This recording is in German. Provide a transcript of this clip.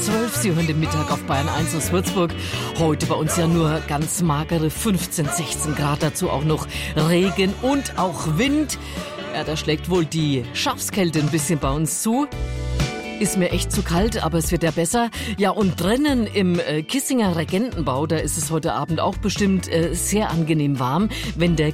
12, Sie hören den Mittag auf Bayern 1 aus Würzburg. Heute bei uns ja nur ganz magere 15, 16 Grad, dazu auch noch Regen und auch Wind. Ja, da schlägt wohl die Schafskälte ein bisschen bei uns zu. Ist mir echt zu kalt, aber es wird ja besser. Ja, und drinnen im Kissinger Regentenbau, da ist es heute Abend auch bestimmt sehr angenehm warm, wenn der